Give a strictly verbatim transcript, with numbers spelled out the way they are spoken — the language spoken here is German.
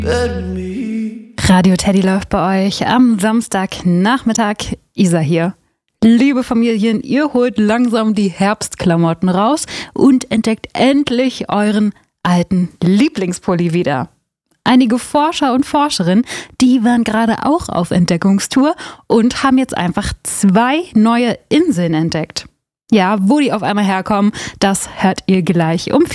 Radio Teddy läuft bei euch am Samstagnachmittag. Isa hier. Liebe Familien, ihr holt langsam die Herbstklamotten raus und entdeckt endlich euren alten Lieblingspulli wieder. Einige Forscher und Forscherinnen, die waren gerade auch auf Entdeckungstour und haben jetzt einfach zwei neue Inseln entdeckt. Ja, wo die auf einmal herkommen, das hört ihr gleich um